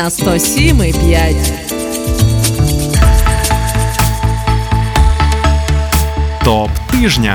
107,5. Топ тижня.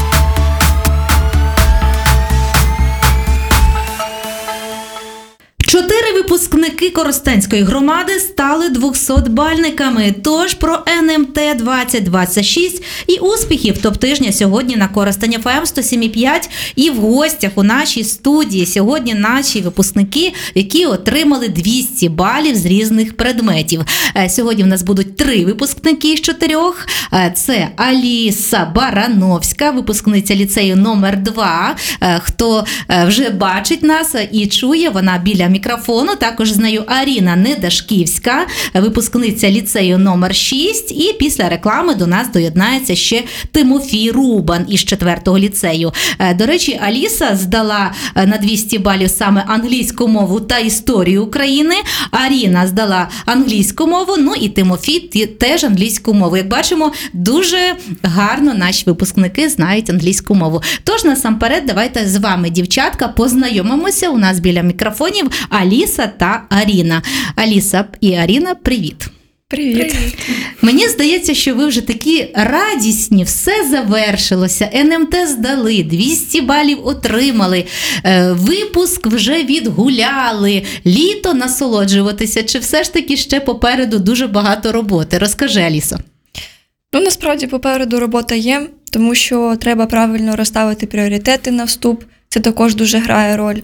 Чотири випускники Коростенської громади стали 200-бальниками. Тож про НМТ 2026 і успіхів топ-тижня сьогодні на Коростень ФМ 107,5. І в гостях у нашій студії сьогодні наші випускники, які отримали 200 балів з різних предметів. Сьогодні в нас будуть 3 випускники з 4. Це Аліса Барановська, випускниця ліцею номер 2. Хто вже бачить нас і чує, вона біля мікрофону. Також з нею Аріна Недашківська, випускниця ліцею номер 6. І після реклами до нас доєднається ще Тимофій Рубан із 4-го ліцею. До речі, Аліса здала на 200 балів саме англійську мову та історію України. Аріна здала англійську мову, ну і Тимофій теж англійську мову. Як бачимо, дуже гарно наші випускники знають англійську мову. Тож, насамперед, давайте з вами, дівчатка, познайомимося. У нас біля мікрофонів Аліса та Аріна. Аліса і Аріна, привіт. Привіт. Мені здається, що ви вже такі радісні, все завершилося, НМТ здали, 200 балів отримали, випуск вже відгуляли, літо насолоджуватися, чи все ж таки ще попереду дуже багато роботи? Розкажи, Алісо. Насправді попереду робота є, тому що треба правильно розставити пріоритети на вступ, це також дуже грає роль.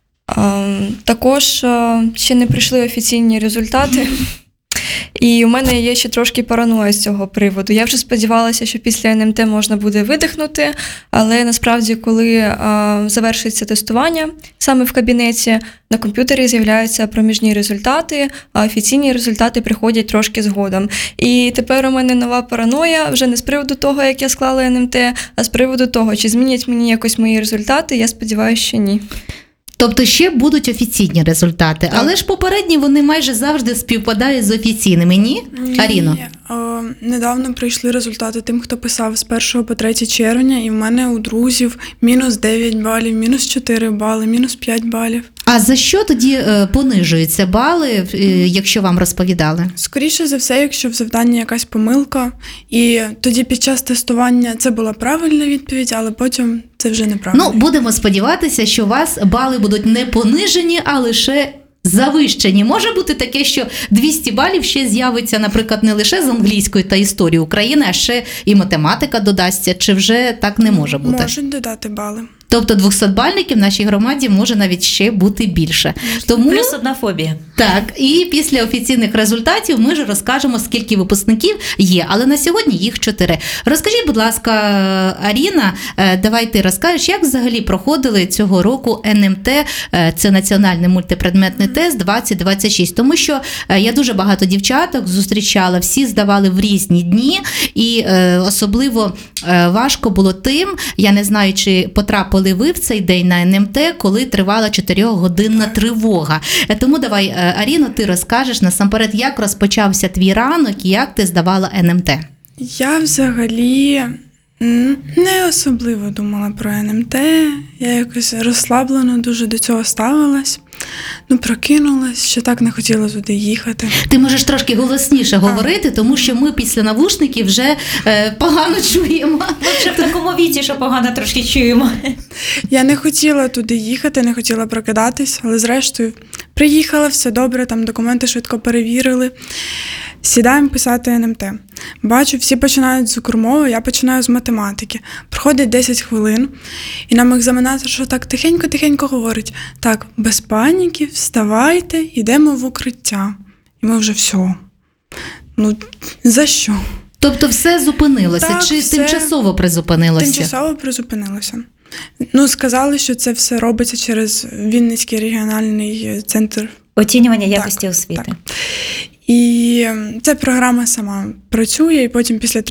Також ще не прийшли офіційні результати, і у мене є ще трошки параноя з цього приводу. Я вже сподівалася, що після НМТ можна буде видихнути, але насправді, коли завершиться тестування саме в кабінеті, на комп'ютері з'являються проміжні результати, а офіційні результати приходять трошки згодом. І тепер у мене нова параноя, вже не з приводу того, як я склала НМТ, а з приводу того, чи змінять мені якось мої результати, я сподіваюся, що ні. Тобто ще будуть офіційні результати, так. Але ж попередні вони майже завжди співпадають з офіційними, ні? Аріно? Недавно прийшли результати тим, хто писав з 1 по 3 червня, і в мене у друзів мінус 9 балів, мінус 4 бали, мінус 5 балів. А за що тоді понижуються бали, якщо вам розповідали? Скоріше за все, якщо в завданні якась помилка, і тоді під час тестування це була правильна відповідь, але потім це вже неправильно. Ну, будемо сподіватися, що у вас бали будуть не понижені, а лише завищені. Може бути таке, що 200 балів ще з'явиться, наприклад, не лише з англійської та історії України, а ще і математика додасться, чи вже так не може бути? Можуть додати бали. Тобто 200-бальників в нашій громаді може навіть ще бути більше. Тому, плюс одна фобія. Так, і після офіційних результатів ми ж розкажемо, скільки випускників є, але на сьогодні їх 4. Розкажіть, будь ласка, Аріна, давай ти розкажеш, як взагалі проходили цього року НМТ, це Національний мультипредметний тест 2026, тому що я дуже багато дівчаток зустрічала, всі здавали в різні дні, і особливо важко було тим, я не знаю, чи потрапили ви в цей день на НМТ, коли тривала 4-годинна тривога. Тому давай, Аріно, ти розкажеш насамперед, як розпочався твій ранок і як ти здавала НМТ. Я взагалі не особливо думала про НМТ, я якось розслаблено дуже до цього ставилась. Прокинулась, що так не хотіла туди їхати. Ти можеш трошки голосніше говорити, тому що ми після навушників вже погано чуємо. Ми вже в такому віці, що погано трошки чуємо. Я не хотіла туди їхати, не хотіла прокидатись, але зрештою приїхала, все добре, там документи швидко перевірили. Сідаємо писати НМТ. Бачу, всі починають з укрмови, я починаю з математики. Проходить 10 хвилин, і нам екзаменатор що так тихенько-тихенько говорить: так, без паніки, вставайте, йдемо в укриття. І ми вже все. За що? Тобто все зупинилося, так, чи все тимчасово призупинилося? Тимчасово призупинилося. Сказали, що це все робиться через Вінницький регіональний центр оцінювання якості освіти. Так. І ця програма сама працює, і потім після